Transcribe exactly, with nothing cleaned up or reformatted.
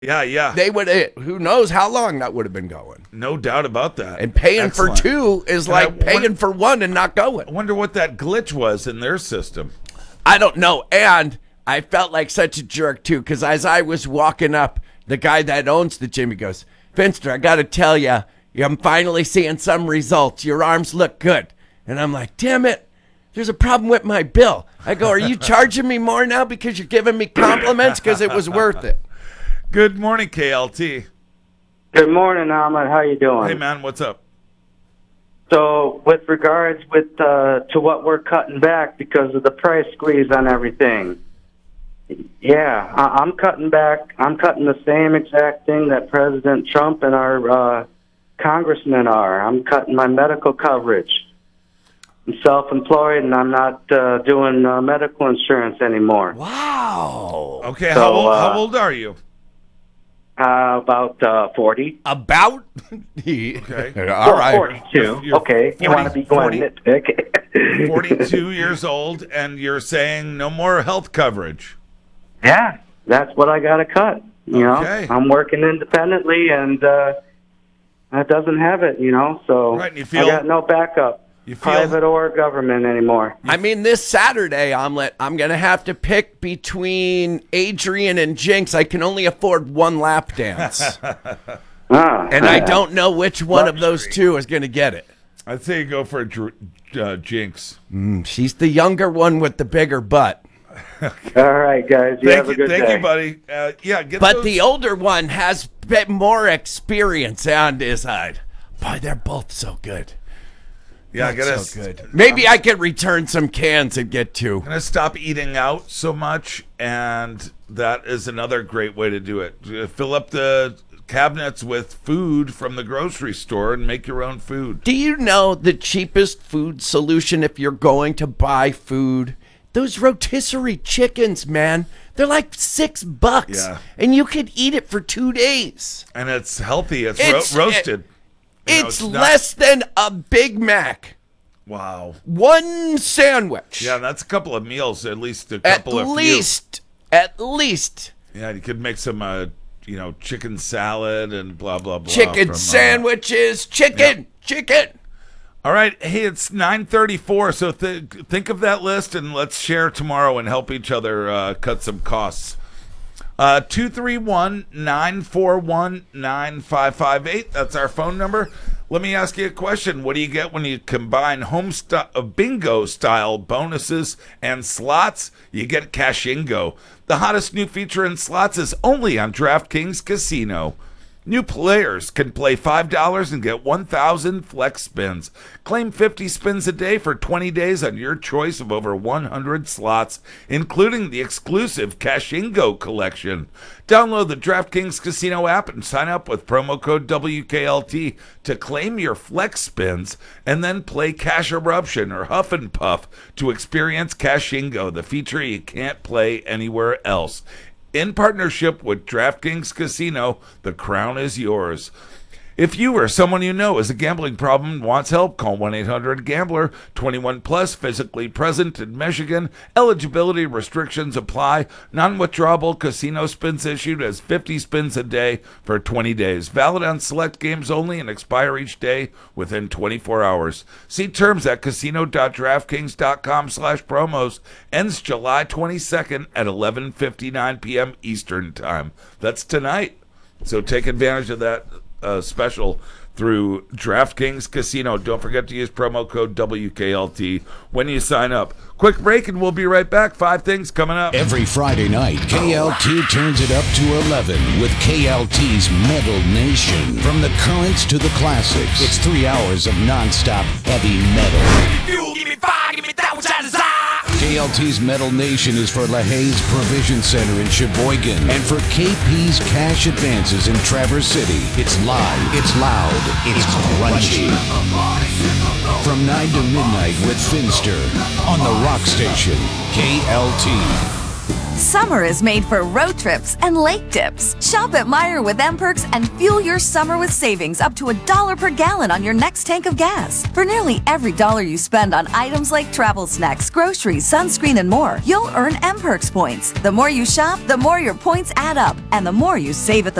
Yeah, yeah. They would. Who knows how long that would have been going? No doubt about that. And paying Excellent. for two is And like I paying wonder- for one and not going. I wonder what that glitch was in their system. I don't know. And I felt like such a jerk, too, because as I was walking up, the guy that owns the gym, he goes, Finster, I got to tell you, I'm finally seeing some results. Your arms look good. And I'm like, damn it, there's a problem with my bill. I go, are you charging me more now because you're giving me compliments? Because it was worth it. Good morning, K L T. Good morning, Ahmed. How you doing? Hey, man, what's up? So, with regards with uh, to what we're cutting back because of the price squeeze on everything, yeah, I- I'm cutting back. I'm cutting the same exact thing that President Trump and our uh, congressmen are. I'm cutting my medical coverage. I'm self-employed, and I'm not uh, doing uh, medical insurance anymore. Wow. Okay, So, how, old, uh, how old are you? Uh, about uh, forty. About? Okay. All right. forty-two. You're- you're okay, you want to be going forty, nitpick. forty-two years old, and you're saying no more health coverage. Yeah, that's what I got to cut. You Okay. know, I'm working independently, and uh, that doesn't have it. You know, so Right, and you feel- I got no backup, You feel- private or government anymore. I mean, this Saturday, Omelet, I'm going to have to pick between Adrian and Jinx. I can only afford one lap dance. Ah, And I don't know which one of those two is going to get it. I'd say you go for Dr- uh, Jinx. She's the younger one with the bigger butt. All right, guys. You Thank have a you, good thank day. you, buddy. Uh, yeah, get But those- the older one has a bit more experience on his side. Boy, they're both so good. yeah, I gotta So good. Maybe I could return some cans and get two. gonna stop eating out so much, and that is another great way to do it. Uh, Fill up the cabinets with food from the grocery store and make your own food. Do you know the cheapest food solution if you're going to buy food? Those rotisserie chickens, man. They're like six bucks. Yeah. And you could eat it for two days. And it's healthy. It's, It's- ro- roasted. You know, It's, not- less than a Big Mac. Wow. One sandwich. Yeah, that's a couple of meals, at least a At couple of few. least. At least. Yeah, you could make some, uh, you know, chicken salad and blah blah blah. Chicken from, uh, sandwiches. Chicken. Chicken. All right, hey, it's nine thirty-four, so th- think of that list and let's share tomorrow and help each other uh, cut some costs. Uh, two three one, nine four one, nine five five eight. That's our phone number. Let me ask you a question. What do you get when you combine home st- uh, bingo style bonuses and slots? You get Cashingo. The hottest new feature in slots is only on DraftKings Casino. New players can play five dollars and get one thousand flex spins. Claim fifty spins a day for twenty days on your choice of over one hundred slots, including the exclusive Cashingo collection. Download the DraftKings Casino app and sign up with promo code W K L T to claim your flex spins and then play Cash Eruption or Huff and Puff to experience Cashingo, the feature you can't play anywhere else. In partnership with DraftKings Casino, the crown is yours. If you or someone you know has a gambling problem and wants help, call one eight hundred gambler, twenty-one plus, physically present in Michigan. Eligibility restrictions apply. Non-withdrawable casino spins issued as fifty spins a day for twenty days. Valid on select games only and expire each day within twenty-four hours. See terms at casino.draftkings.com slash promos. Ends July twenty-second at eleven fifty-nine p.m. Eastern Time. That's tonight. So take advantage of that Uh, special through DraftKings Casino. Don't forget to use promo code W K L T when you sign up. Quick break and we'll be right back. Five things coming up. Every Friday night, K L T turns it up to eleven with K L T's Metal Nation. From the currents to the classics, it's three hours of nonstop heavy metal. Fuel, give me fire, give me that which I desire. K L T's Metal Nation is for LaHaye's Provision Center in Sheboygan and for K P's Cash Advances in Traverse City. It's live, it's loud, it's crunchy. From nine to midnight with Finster on the Rock Station, K L T. Summer is made for road trips and lake dips. Shop at Meijer with M-Perks and fuel your summer with savings up to a dollar per gallon on your next tank of gas. For nearly every dollar you spend on items like travel snacks, groceries, sunscreen, and more, you'll earn M-Perks points. The more you shop, the more your points add up, and the more you save at the